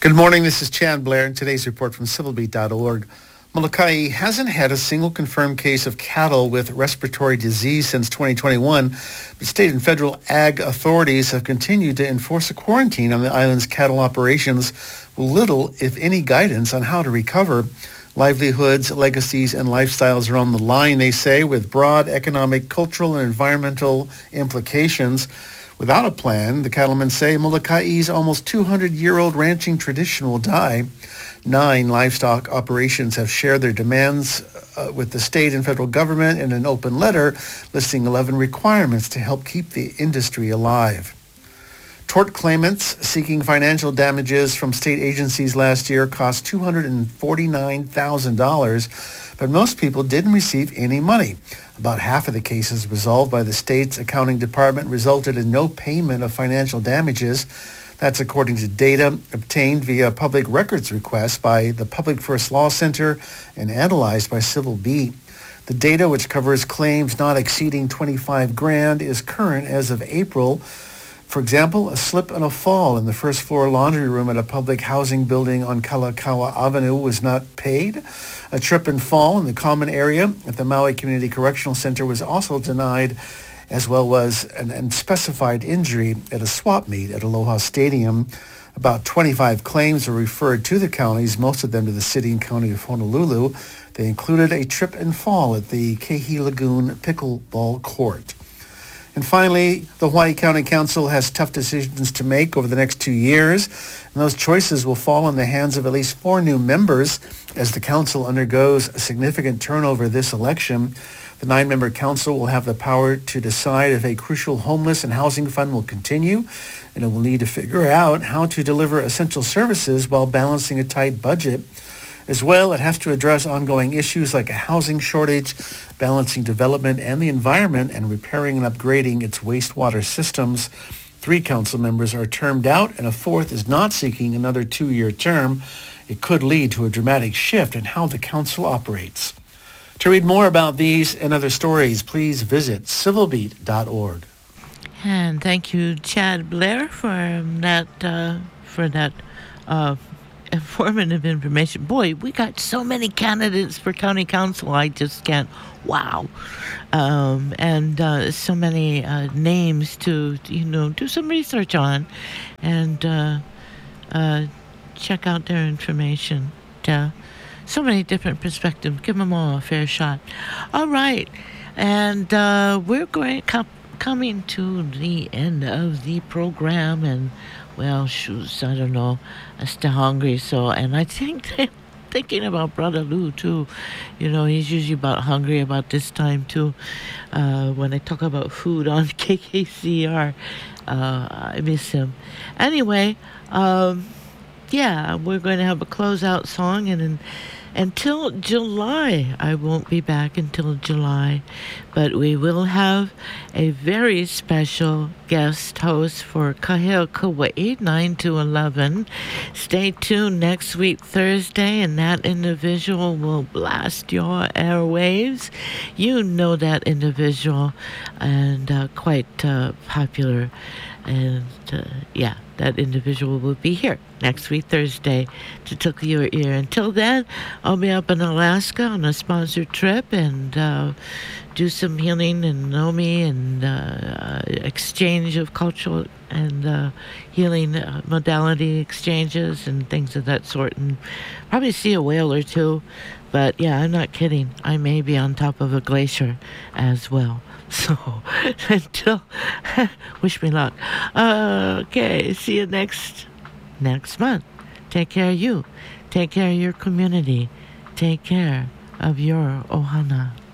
Good morning, this is Chad Blair, and today's report from civilbeat.org. Molokai hasn't had a single confirmed case of cattle with respiratory disease since 2021, but state and federal ag authorities have continued to enforce a quarantine on the island's cattle operations with little, if any, guidance on how to recover. Livelihoods, legacies, and lifestyles are on the line, they say, with broad economic, cultural, and environmental implications. Without a plan, the cattlemen say Molokai's almost 200-year-old ranching tradition will die. 9 livestock operations have shared their demands with the state and federal government in an open letter listing 11 requirements to help keep the industry alive. Tort claimants seeking financial damages from state agencies last year cost $249,000, but most people didn't receive any money. About half of the cases resolved by the state's accounting department resulted in no payment of financial damages. That's according to data obtained via public records request by the Public First Law Center and analyzed by Civil Beat. The data, which covers claims not exceeding $25,000, is current as of April. For example, a slip and a fall in the first floor laundry room at a public housing building on Kalakaua Avenue was not paid. A trip and fall in the common area at the Maui Community Correctional Center was also denied, as well as an unspecified injury at a swap meet at Aloha Stadium. About 25 claims were referred to the counties, most of them to the city and county of Honolulu. They included a trip and fall at the Kehi Lagoon Pickleball Court. And finally, the Hawaii County Council has tough decisions to make over the next 2 years, and those choices will fall in the hands of at least 4 new members as the council undergoes a significant turnover this election. The 9-member council will have the power to decide if a crucial homeless and housing fund will continue, and it will need to figure out how to deliver essential services while balancing a tight budget. As well, it has to address ongoing issues like a housing shortage, balancing development and the environment, and repairing and upgrading its wastewater systems. 3 council members are termed out, and a 4th is not seeking another 2-year term. It could lead to a dramatic shift in how the council operates. To read more about these and other stories, please visit civilbeat.org. And thank you, Chad Blair, for that informative information. Boy, we got so many candidates for county council. I just can't. Wow. And so many names to, do some research on and check out their information. So many different perspectives. Give them all a fair shot. All right. And we're coming to the end of the program, and well, shoes, I don't know. I'm still hungry, and I think they're thinking about Brother Lou, too. He's usually about hungry about this time, too. When I talk about food on KKCR, I miss him. Anyway, we're going to have a closeout song, and until July, I won't be back until July, but we will have a very special guest host for Kahea Kauai, 9 to 11. Stay tuned next week, Thursday, and that individual will blast your airwaves. You know that individual, and quite popular, and that individual will be here next week, Thursday, to tickle your ear. Until then, I'll be up in Alaska on a sponsored trip and do some healing and Nomi and exchange of cultural and healing modality exchanges and things of that sort, and probably see a whale or two. But yeah, I'm not kidding. I may be on top of a glacier as well. So, until, wish me luck. Okay, see you next month. Take care of you. Take care of your community. Take care of your ohana.